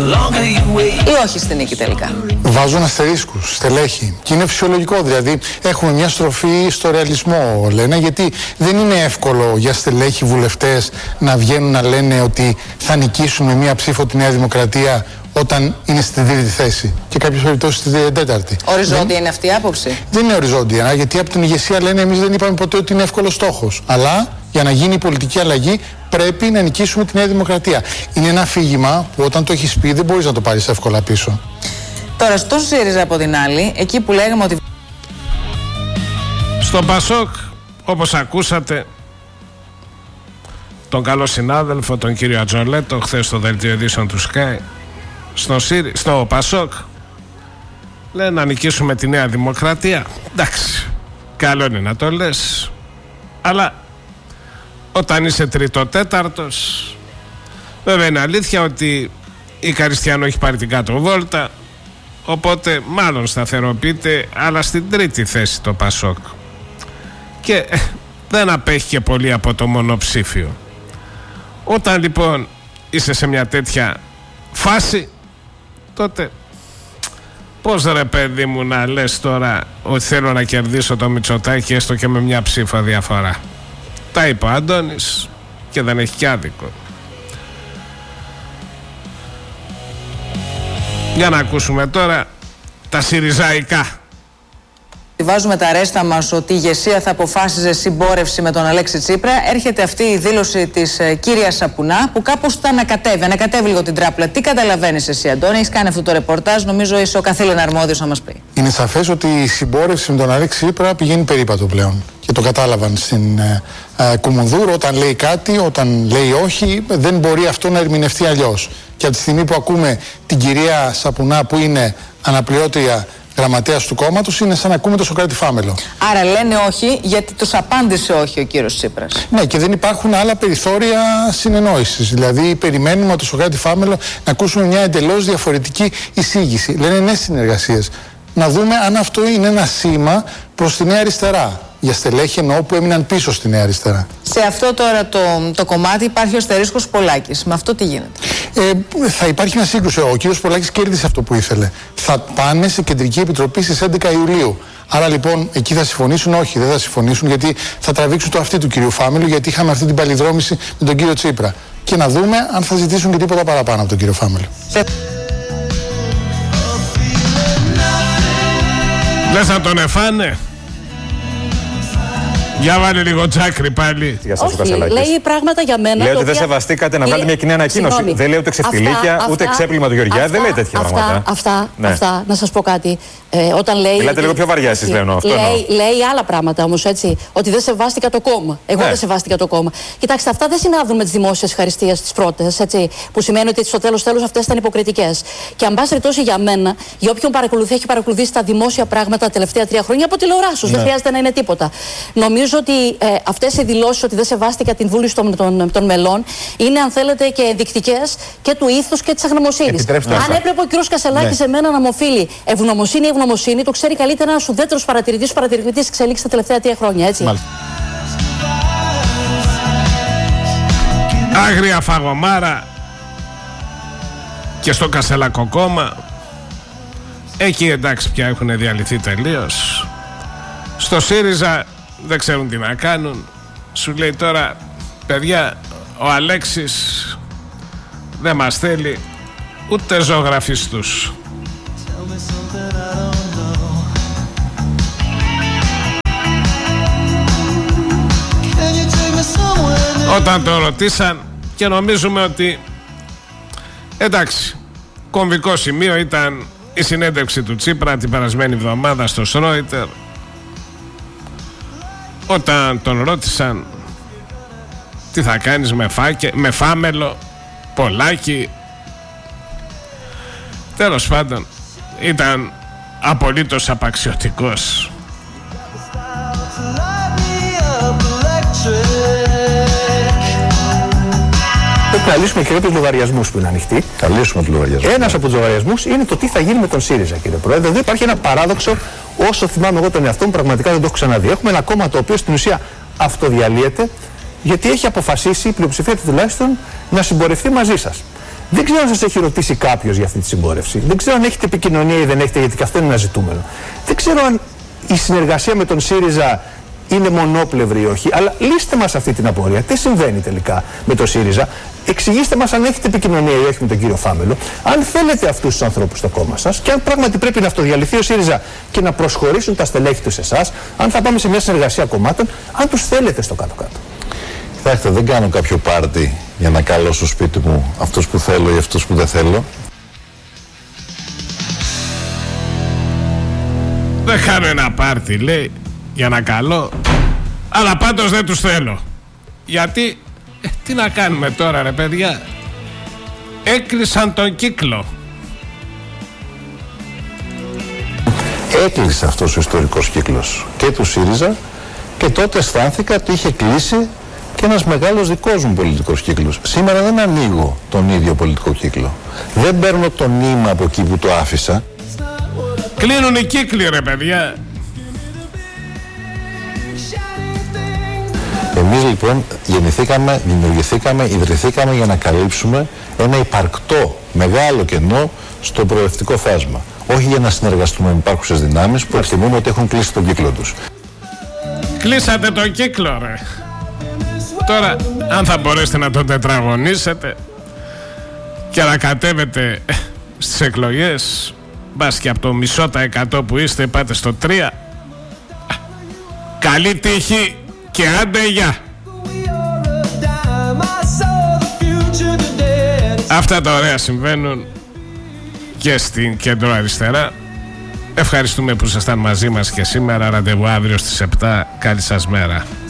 ή όχι στη νίκη τελικά? Βάζουν αστερίσκους, στελέχη. Και είναι φυσιολογικό, δηλαδή έχουμε μια στροφή στο ρεαλισμό, λένε, γιατί δεν είναι εύκολο για στελέχη βουλευτές να βγαίνουν να λένε ότι θα νικήσουν με μια ψήφο τη Νέα Δημοκρατία όταν είναι στην τρίτη θέση και κάποιες περιπτώσεις στη τέταρτη. Οριζόντια είναι αυτή η άποψη? Δεν είναι οριζόντια, γιατί από την ηγεσία λένε εμείς δεν είπαμε ποτέ ότι είναι εύκολος στόχος. Αλλά για να γίνει η πολιτική αλλαγή πρέπει να νικήσουμε τη Νέα Δημοκρατία. Είναι ένα αφήγημα που όταν το έχεις πει δεν μπορείς να το πάρεις εύκολα πίσω. Τώρα στο ΣΥΡΙΖΑ από την άλλη, εκεί που λέγαμε ότι... Στο ΠΑΣΟΚ, όπως ακούσατε, τον καλό συνάδελφο, τον κύριο Ατζολέτο, χθες στο δελτίο ειδήσεων του ΣΚΑΙ, στο ΠΑΣΟΚ, λένε να νικήσουμε τη Νέα Δημοκρατία. Εντάξει, καλό είναι να το λες, αλλά όταν είσαι τρίτο-τέταρτος, βέβαια είναι αλήθεια ότι η Καριστιανό έχει πάρει την κάτω βόλτα, οπότε μάλλον σταθεροποιείται, αλλά στην τρίτη θέση το ΠΑΣΟΚ και δεν απέχει και πολύ από το μονοψήφιο. Όταν λοιπόν είσαι σε μια τέτοια φάση, τότε πώς ρε παιδί μου να λες τώρα ότι θέλω να κερδίσω το Μητσοτάκη έστω και με μια ψήφα διαφορά? Τα είπε ο Αντώνης και δεν έχει κι άδικο. Για να ακούσουμε τώρα τα σιριζαϊκά. Βάζουμε τα ρέστα μας ότι η ηγεσία θα αποφάσιζε συμπόρευση με τον Αλέξη Τσίπρα. Έρχεται αυτή η δήλωση της κυρίας Σαπουνά που κάπως τα ανακατεύει λίγο την τράπουλα. Τι καταλαβαίνεις εσύ, Αντώνη? Έχεις κάνει αυτό το ρεπορτάζ, νομίζω είσαι ο καθήλυνα αρμόδιος να μας πει. Είναι σαφές ότι η συμπόρευση με τον Αλέξη Τσίπρα πηγαίνει περίπατο πλέον. Και το κατάλαβαν στην Κουμουνδούρ, όταν λέει κάτι, όταν λέει όχι, δεν μπορεί αυτό να ερμηνευτεί αλλιώς. Και από τη στιγμή που ακούμε την κυρία Σαπουνά που είναι αναπληρώτρια γραμματέας του κόμματος, είναι σαν να ακούμε το Σωκράτη Φάμελο. Άρα λένε όχι γιατί τους απάντησε όχι ο κύριος Τσίπρας. Ναι, και δεν υπάρχουν άλλα περιθώρια συνεννόησης. Δηλαδή, περιμένουμε από το Σωκράτη Φάμελο να ακούσουμε μια εντελώς διαφορετική εισήγηση. Λένε νέες συνεργασίες. Να δούμε αν αυτό είναι ένα σήμα προς τη Νέα Αριστερά. Για στελέχη εννοώ που έμειναν πίσω στη Νέα Αριστερά. Σε αυτό τώρα το κομμάτι υπάρχει ο αστερίσκος Πολάκης. Με αυτό τι γίνεται? Θα υπάρχει μια σύγκρουση. Ο κύριος Πολάκης κέρδισε αυτό που ήθελε. Θα πάνε σε κεντρική επιτροπή στις 11 Ιουλίου. Άρα λοιπόν εκεί θα συμφωνήσουν? Όχι, δεν θα συμφωνήσουν, γιατί θα τραβήξουν το αυτί του κυρίου Φάμελου, γιατί είχαμε αυτή την παλιδρόμηση με τον κύριο Τσίπρα. Και να δούμε αν θα ζητήσουν και τίποτα παραπάνω από τον κύριο Φάμελου. Δεν θα τον εφάνε? Για βάλε λίγο Τζάκρη πάλι. Όχι, λέει πράγματα για μένα. Λέει ότι δεν σεβαστήκατε να βγάλετε μια κοινή ανακοίνωση. Δεν λέει ούτε ξεφτιλίκια, ούτε ξέπλυμα του Γεωργιάδη. Δεν λέει τέτοια πράγματα. Αυτά, να σας πω κάτι. Όταν λέει. Μιλάτε λίγο πιο βαριά εσείς, Λέωνο. Λέει άλλα πράγματα όμως, έτσι. Ότι δεν σεβάστηκα το κόμμα. Εγώ δεν σεβάστηκα το κόμμα. Κοιτάξτε, αυτά δεν συνάδουν με τις δημόσιες ευχαριστίες τις πρώτες, έτσι. Που σημαίνει ότι στο τέλος αυτές ήταν υποκριτικές. Και αν πάση περιπτώσει για μένα, για όποιον παρακολουθεί, έχει παρακολουθήσει τα δημόσια πράγματα τα τελευταία 3 χρόνια από τηλεοράσους. Δεν χρειάζεται να είναι τίποτα. Νομίζω ότι αυτές οι δηλώσεις ότι δεν σεβάστηκα την βούληση των μελών είναι, αν θέλετε, και ενδεικτικές και του ήθους και της αγνωμοσύνης. Αν έπρεπε ο κ. Κασελάκης εμένα να μου οφείλει ευγνωμοσύνη, το ξέρει καλύτερα ένας ουδέτερος παρατηρητής εξελίξει τα τελευταία 3 χρόνια, έτσι. Άγρια φαγωμάρα και στο Κασελάκο κόμμα. Εκεί εντάξει πια έχουν διαλυθεί τελείως. Στο ΣΥΡΙΖΑ δεν ξέρουν τι να κάνουν. Σου λέει τώρα, παιδιά, ο Αλέξης δεν μας θέλει ούτε ζωγραφιστούς. Όταν το ρωτήσαν, και νομίζουμε ότι εντάξει, κομβικό σημείο ήταν η συνέντευξη του Τσίπρα την περασμένη εβδομάδα στο Σρόιτερ, όταν τον ρώτησαν τι θα κάνεις με Φάμελο, Πολάκη. Τέλος πάντων, ήταν απολύτως απαξιωτικός. Πρέπει να λύσουμε και κάποιους λογαριασμούς που είναι ανοιχτοί. Ένας από τους λογαριασμούς είναι το τι θα γίνει με τον ΣΥΡΙΖΑ, κύριε Πρόεδρε. Εδώ υπάρχει ένα παράδοξο, όσο θυμάμαι εγώ τον εαυτό μου, πραγματικά δεν το έχω ξαναδεί. Έχουμε ένα κόμμα το οποίο στην ουσία αυτοδιαλύεται, γιατί έχει αποφασίσει η πλειοψηφία του τουλάχιστον να συμπορευτεί μαζί σας. Δεν ξέρω αν σας έχει ρωτήσει κάποιος για αυτή τη συμπόρευση. Δεν ξέρω αν έχετε επικοινωνία ή δεν έχετε, γιατί και αυτό είναι ένα ζητούμενο. Δεν ξέρω αν η συνεργασία με τον ΣΥΡΙΖΑ είναι μονόπλευρη ή όχι, αλλά λύστε μας αυτή την απορία. Τι συμβαίνει τελικά με τον ΣΥΡΙΖΑ? Εξηγήστε μας αν έχετε επικοινωνία ή όχι με τον κύριο Φάμελο, αν θέλετε αυτούς τους ανθρώπους στο κόμμα σας και αν πράγματι πρέπει να αυτοδιαλυθεί ο ΣΥΡΙΖΑ και να προσχωρήσουν τα στελέχη του σε εσάς, αν θα πάμε σε μια συνεργασία κομμάτων, αν τους θέλετε στο κάτω-κάτω. Κοιτάξτε, δεν κάνω κάποιο πάρτι για να καλώ στο σπίτι μου αυτούς που θέλω ή αυτούς που δεν θέλω. Δεν κάνω ένα πάρτι, λέει, για να καλώ, αλλά πάντως δεν τους θέλω. Γιατί, τι να κάνουμε τώρα ρε παιδιά, έκλεισαν τον κύκλο. Έκλεισε αυτός ο ιστορικός κύκλος και του ΣΥΡΙΖΑ και τότε αισθάνθηκα ότι είχε κλείσει και ένας μεγάλος δικός μου πολιτικός κύκλος. Σήμερα δεν ανοίγω τον ίδιο πολιτικό κύκλο. Δεν παίρνω το νήμα από εκεί που το άφησα. Κλείνουν οι κύκλοι ρε παιδιά. Εμείς λοιπόν γεννηθήκαμε, δημιουργηθήκαμε, ιδρυθήκαμε για να καλύψουμε ένα υπαρκτό μεγάλο κενό στο προοδευτικό φάσμα. Όχι για να συνεργαστούμε με υπάρχουσες δυνάμεις που εκτιμούμε ότι έχουν κλείσει τον κύκλο τους. Κλείσατε τον κύκλο ρε. Τώρα αν θα μπορέσετε να τον τετραγωνίσετε και να κατέβετε στις εκλογές, μπας και από το 0,5% που είστε πάτε στο 3%. Καλή τύχη και άντε γεια. Αυτά τα ωραία συμβαίνουν και στην κέντρο αριστερά. Ευχαριστούμε που ήσασταν μαζί μας και σήμερα. Ραντεβού αύριο στις 7. Καλή σας μέρα.